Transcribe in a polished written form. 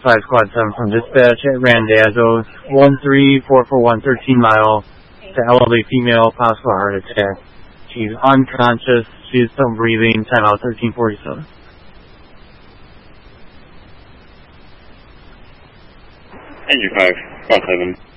5 Squad 7 from dispatch at Randazzo's, 13441 13 Mile, to elevate female, possible heart attack. She's unconscious, she's still breathing, timeout 1347. Engine 5, Squad 7.